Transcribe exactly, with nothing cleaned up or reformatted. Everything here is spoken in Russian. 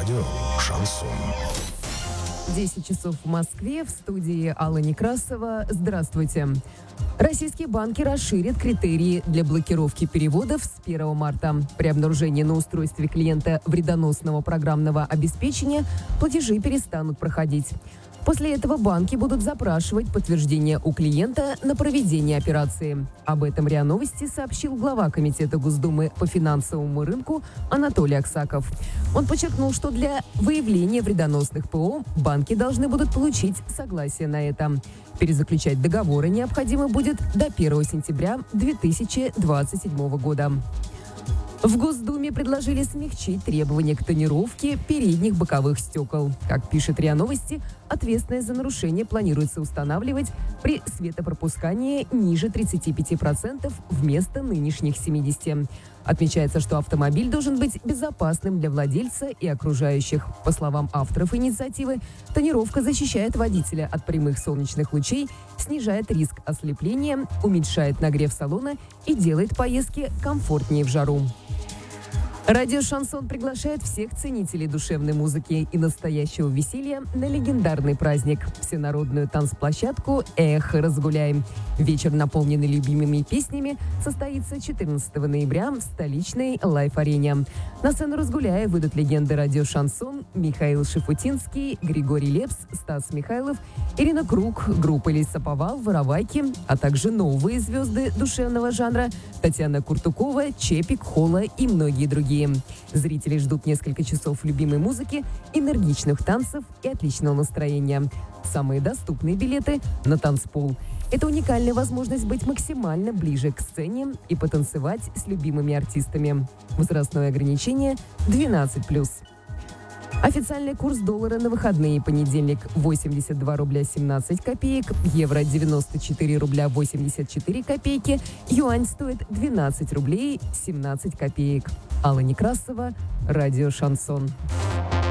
Радио «Шансон». десять часов в Москве, в студии Алла Некрасова. Здравствуйте. Российские банки расширят критерии для блокировки переводов с первого марта. При обнаружении на устройстве клиента вредоносного программного обеспечения платежи перестанут проходить. После этого банки будут запрашивать подтверждение у клиента на проведение операции. Об этом РИА Новости сообщил глава Комитета Госдумы по финансовому рынку Анатолий Аксаков. Он подчеркнул, что для выявления вредоносных ПО банки должны будут получить согласие на это. Перезаключать договоры необходимо будет до первого сентября две тысячи двадцать седьмого года. В Госдуме предложили смягчить требования к тонировке передних боковых стекол. Как пишет РИА Новости, ответственность за нарушение планируется устанавливать при светопропускании ниже тридцати пяти процентов вместо нынешних семидесяти процентов. Отмечается, что автомобиль должен быть безопасным для владельца и окружающих. По словам авторов инициативы, тонировка защищает водителя от прямых солнечных лучей, снижает риск ослепления, уменьшает нагрев салона и делает поездки комфортнее в жару. Радио «Шансон» приглашает всех ценителей душевной музыки и настоящего веселья на легендарный праздник – всенародную танцплощадку «Эх, разгуляем». Вечер, наполненный любимыми песнями, состоится четырнадцатого ноября в столичной Лайф-арене. На сцену «Разгуляя» выйдут легенды радио «Шансон» Михаил Шафутинский, Григорий Лепс, Стас Михайлов, Ирина Круг, группа «Лесоповал», «Воровайки», а также новые звезды душевного жанра Татьяна Куртукова, Чепик, Холла и многие другие. Зрители ждут несколько часов любимой музыки, энергичных танцев и отличного настроения. Самые доступные билеты на танцпол. Это уникальная возможность быть максимально ближе к сцене и потанцевать с любимыми артистами. Возрастное ограничение двенадцать плюс. Официальный курс доллара на выходные: понедельник восемьдесят два рубля семнадцать копеек, евро девяносто четыре рубля восемьдесят четыре копейки, юань стоит двенадцать рублей семнадцать копеек. Алла Некрасова, радио «Шансон».